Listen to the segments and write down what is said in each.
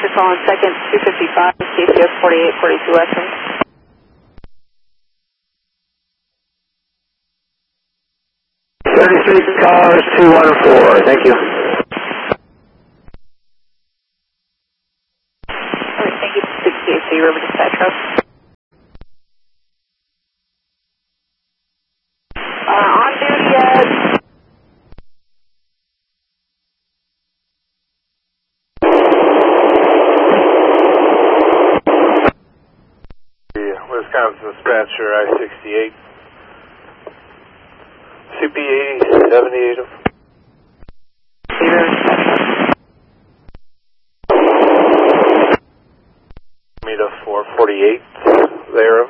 dispatcher calling second 255, KCS 4842 Western. Cars 214, thank you. Alright, thank you. 6KC River Dispatch House. On duty at... Wisconsin dispatcher I-68. CP-80, 78. Meet a 448 there.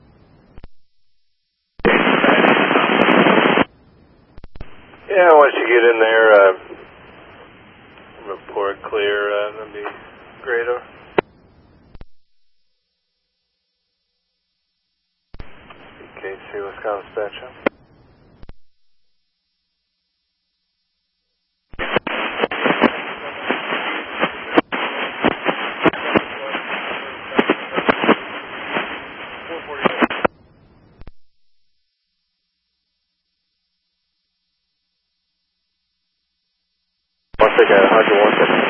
Yeah, once you get in there, report clear, that'd be great. CKC Wisconsin dispatcher. Once again, 101.